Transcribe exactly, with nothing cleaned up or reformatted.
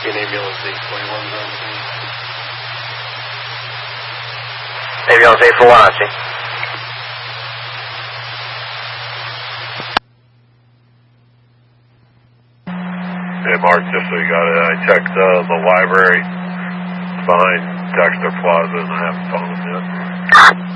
Get ambulance eight twenty-one's on scene. Ambulance eight four one on scene. Hey, Mark, just so you got it, I checked uh, the library behind Dexter Plaza and I haven't found him yet.